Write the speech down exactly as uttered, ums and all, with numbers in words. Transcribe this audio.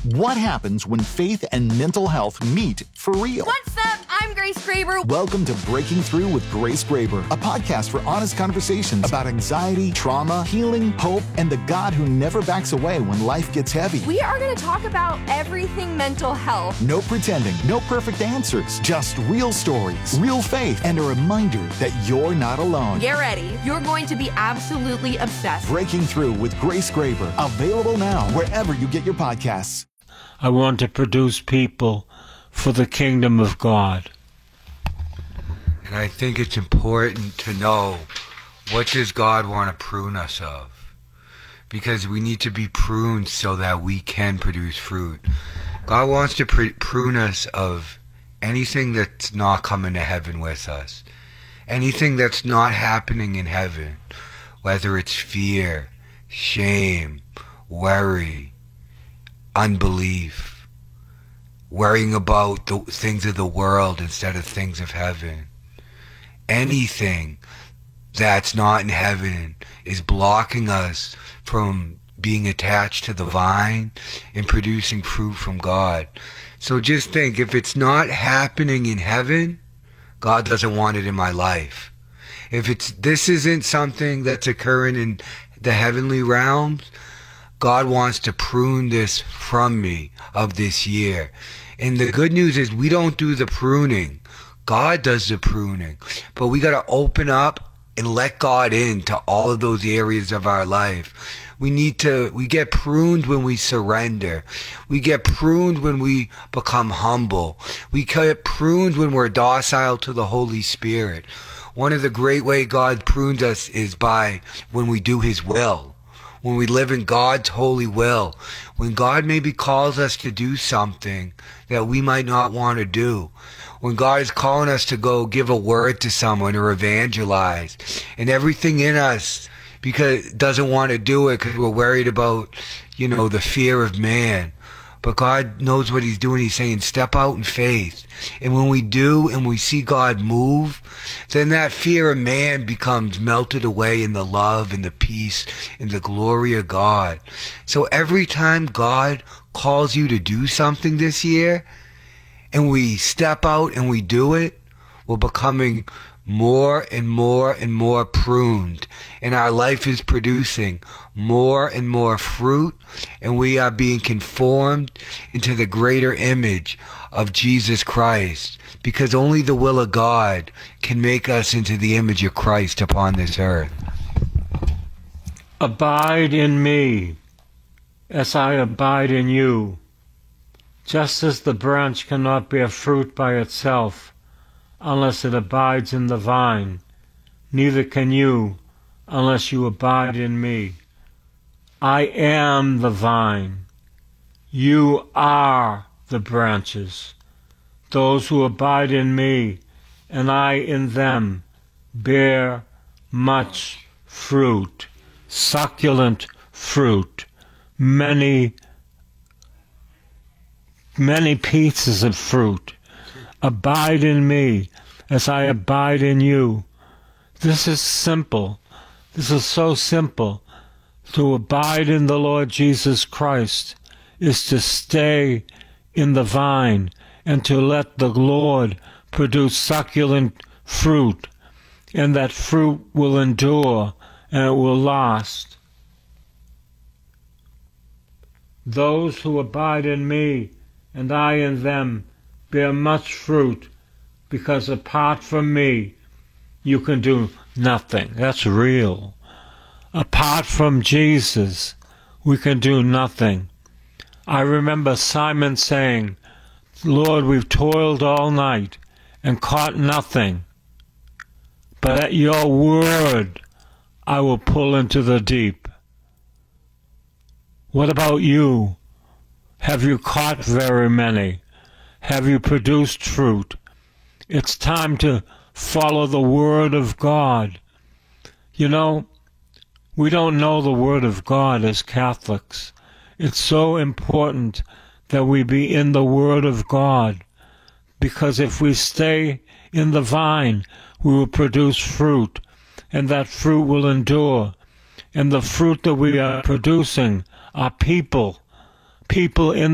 What happens when faith and mental health meet for real? What's up? I'm Grace Graber. Welcome to Breaking Through with Grace Graber, a podcast for honest conversations about anxiety, trauma, healing, hope, and the God who never backs away when life gets heavy. We are going to talk about everything mental health. No pretending, no perfect answers, just real stories, real faith, and a reminder that you're not alone. Get ready. You're going to be absolutely obsessed. Breaking Through with Grace Graber, available now wherever you get your podcasts. I want to produce people for the kingdom of God. And I think it's important to know, what does God want to prune us of? Because we need to be pruned so that we can produce fruit. God wants to pr- prune us of anything that's not coming to heaven with us. Anything that's not happening in heaven. Whether it's fear, shame, worry, unbelief, worrying about the things of the world instead of things of heaven. Anything that's not in heaven is blocking us from being attached to the vine and producing fruit from God. So just think, if it's not happening in heaven, God doesn't want it in my life. If it's this isn't something that's occurring in the heavenly realms, God wants to prune this from me of this year. And the good news is we don't do the pruning. God does the pruning. But we got to open up and let God into all of those areas of our life. We need to, we get pruned when we surrender. We get pruned when we become humble. We get pruned when we're docile to the Holy Spirit. One of the great ways God prunes us is by when we do His will. When we live in God's holy will, when God maybe calls us to do something that we might not want to do, when God is calling us to go give a word to someone or evangelize, and everything in us because doesn't want to do it because we're worried about, you know, the fear of man. But God knows what He's doing. He's saying, step out in faith. And when we do and we see God move, then that fear of man becomes melted away in the love and the peace and the glory of God. So every time God calls you to do something this year, and we step out and we do it, we're becoming more and more and more pruned, and our life is producing more and more fruit, and we are being conformed into the greater image of Jesus Christ, because only the will of God can make us into the image of Christ upon this earth. Abide in me as I abide in you. Just as the branch cannot bear fruit by itself unless it abides in the vine, neither can you unless you abide in me. I am the vine. You are the branches. Those who abide in me, and I in them, bear much fruit, succulent fruit, many, many pieces of fruit. Abide in me as I abide in you. This is simple. This is so simple. To abide in the Lord Jesus Christ is to stay in the vine and to let the Lord produce succulent fruit, and that fruit will endure and it will last. Those who abide in me and I in them bear much fruit, because apart from me you can do nothing. That's real. Apart from Jesus we can do nothing. I remember Simon saying, Lord, we've toiled all night and caught nothing, but at your word I will pull into the deep. What about you? Have you caught very many? Have you produced fruit? It's time to follow the Word of God. You know, we don't know the Word of God as Catholics. It's so important that we be in the Word of God, because if we stay in the vine, we will produce fruit, and that fruit will endure. And the fruit that we are producing are people, people in